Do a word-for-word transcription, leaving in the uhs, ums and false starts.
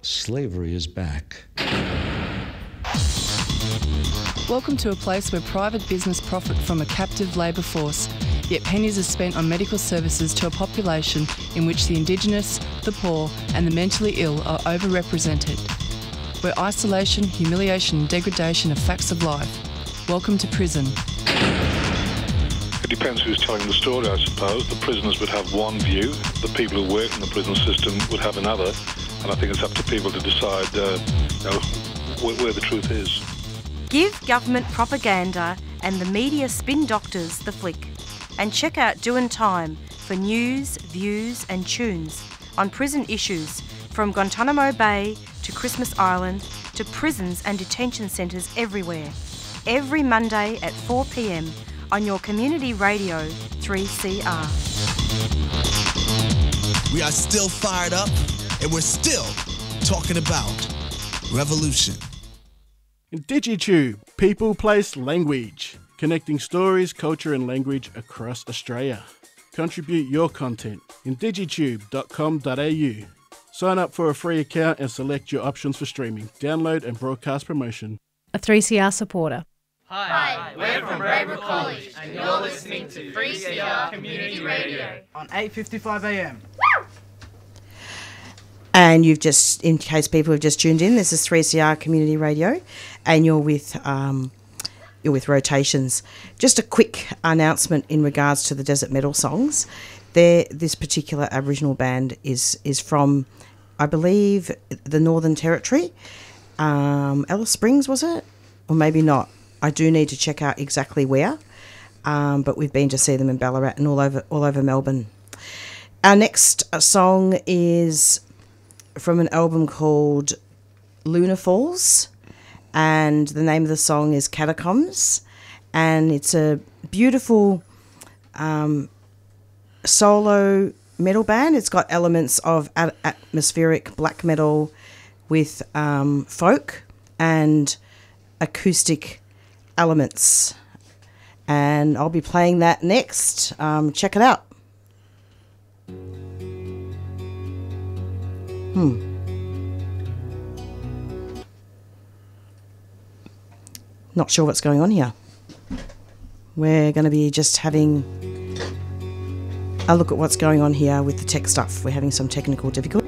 Slavery is back. Welcome to a place where private business profit from a captive labour force, yet pennies are spent on medical services to a population in which the Indigenous, the poor and the mentally ill are overrepresented. Where isolation, humiliation and degradation are facts of life. Welcome to prison. It depends who's telling the story, I suppose. The prisoners would have one view, the people who work in the prison system would have another, and I think it's up to people to decide uh, you know, where, where the truth is. Give government propaganda and the media spin doctors the flick. And check out Doin' Time for news, views and tunes on prison issues from Guantanamo Bay to Christmas Island to prisons and detention centres everywhere. Every Monday at four p m on your community radio three C R. We are still fired up and we're still talking about revolution. DigiTube, People, Place, Language. Connecting stories, culture and language across Australia. Contribute your content in digitube dot com dot a u. Sign up for a free account and select your options for streaming, download and broadcast promotion. A three C R supporter. Hi, we're from Braybrook College and you're listening to three C R Community Radio on eight fifty-five a m. And you've just, in case people have just tuned in, this is three C R Community Radio and you're with um, you're with Rotations. Just a quick announcement in regards to the Desert Metal songs. They're, this particular Aboriginal band is is from, I believe, the Northern Territory. Um, Alice Springs, was it? Or maybe not. I do need to check out exactly where, um, but we've been to see them in Ballarat and all over all over Melbourne. Our next song is from an album called Lunar Falls, and the name of the song is Catacombs, and it's a beautiful um, solo metal band. It's got elements of at- atmospheric black metal with um, folk and acoustic elements, and I'll be playing that next. Um, check it out. Hmm. Not sure what's going on here. We're going to be just having a look at what's going on here with the tech stuff. We're having some technical difficulties.